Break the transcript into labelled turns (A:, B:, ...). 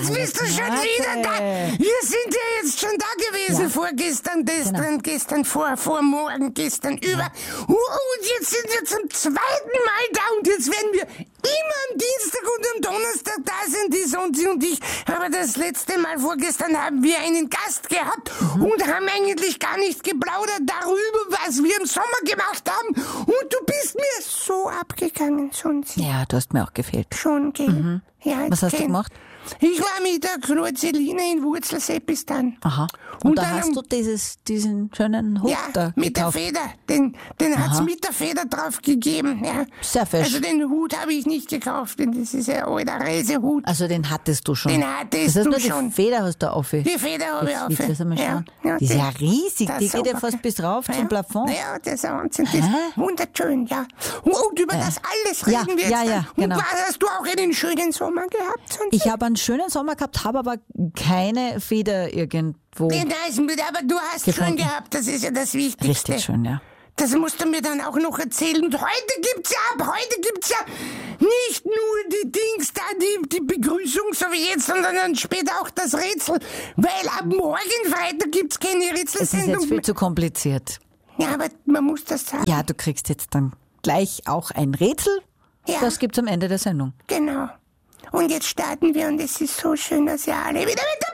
A: jetzt bist du schon wieder da. Wir sind ja jetzt schon da gewesen. Vorgestern, gestern, vormorgen, gestern, über. Und jetzt sind wir zum zweiten Mal da. Und jetzt werden wir immer am Dienstag und am Donnerstag da sind, die Sonsi und ich. Aber das letzte Mal vorgestern haben wir einen Gast gehabt und haben eigentlich gar nicht geplaudert darüber, was wir im Sommer gemacht haben. Und du bist mir so abgegangen, Sonsi.
B: Ja, du hast mir auch gefehlt.
A: Schon, gell? Ja,
B: was hast du gemacht?
A: Ich war mit der Kreuzeline in Wurzelseppistan.
B: Aha. Und da
A: dann
B: hast du diesen schönen Hut da
A: mit
B: gekauft.
A: der Feder. Den hat's mit der Feder drauf gegeben. Ja.
B: Sehr fesch.
A: Also den Hut habe ich nicht gekauft, denn das ist ein alter Reisehut.
B: Also den hattest du schon.
A: Den hattest
B: das heißt,
A: du
B: nur
A: schon.
B: Die Feder hast du auf.
A: Die Feder habe ich auf.
B: Willst du das einmal schauen?
A: Ja,
B: die ist ja riesig, die geht ja
A: super.
B: fast bis rauf zum Plafond.
A: Ja, das ist Wahnsinn. Das ist wunderschön, ja. Und über das alles reden wir jetzt.
B: Ja, genau.
A: Und hast du auch einen schönen Sommer gehabt? Sonst?
B: Ich habe einen schönen Sommer gehabt, habe aber keine Feder irgendwo.
A: Aber du hast schön gehabt, das ist ja das Wichtigste.
B: Richtig schön, ja.
A: Das musst du mir dann auch noch erzählen. Und heute gibt's ja nicht nur die Dings da, die Begrüßung, so wie jetzt, sondern dann später auch das Rätsel. Weil ab morgen Freitag gibt's keine Rätselsendung.
B: Es ist jetzt viel zu kompliziert.
A: Ja, aber man muss das sagen.
B: Ja, du kriegst jetzt dann gleich auch ein Rätsel.
A: Ja.
B: Das gibt's am Ende der Sendung.
A: Genau. Und jetzt starten wir und es ist so schön, dass ihr alle wieder mit dabei